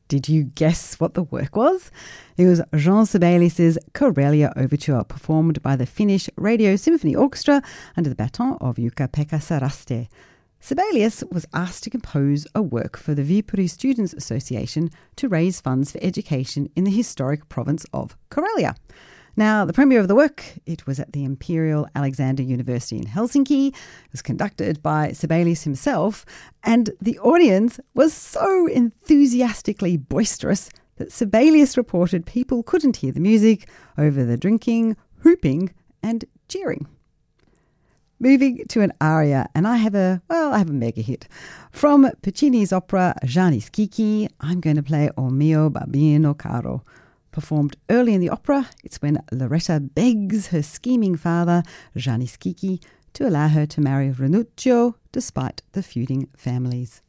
Did you guess what the work was? It was Jean Sibelius's Karelia Overture, performed by the Finnish Radio Symphony Orchestra under the baton of Jukka-Pekka Saraste. Sibelius was asked to compose a work for the Viipuri Students' Association to raise funds for education in the historic province of Karelia. Now, the premiere of the work, it was at the Imperial Alexander University in Helsinki. It was conducted by Sibelius himself, and the audience was so enthusiastically boisterous that Sibelius reported people couldn't hear the music over the drinking, whooping, and cheering. Moving to an aria, and I have a mega hit. From Puccini's opera Gianni Schicchi, I'm going to play O mio babbino caro. Performed early in the opera, it's when Loretta begs her scheming father, Gianni Schicchi, to allow her to marry Ranuccio despite the feuding families.